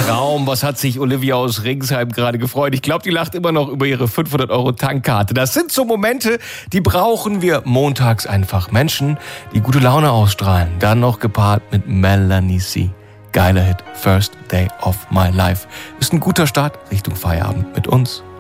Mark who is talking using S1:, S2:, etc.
S1: Traum. Was hat sich Olivia aus Ringsheim gerade gefreut? Ich glaube, die lacht immer noch über ihre 500 € Tankkarte. Das sind so Momente, die brauchen wir montags einfach. Menschen, die gute Laune ausstrahlen. Dann noch gepaart mit Melanie C. Geiler Hit, First Day of My Life. Ist ein guter Start Richtung Feierabend mit uns.